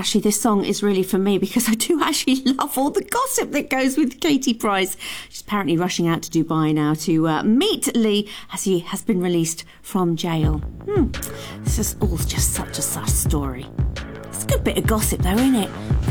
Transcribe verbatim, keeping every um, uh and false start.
actually, this song is really for me because I do actually love all the gossip that goes with Katie Price. She's apparently rushing out to Dubai now to uh, meet Lee as he has been released from jail. Hmm. This is all just such a sad story. It's a good bit of gossip though, isn't it?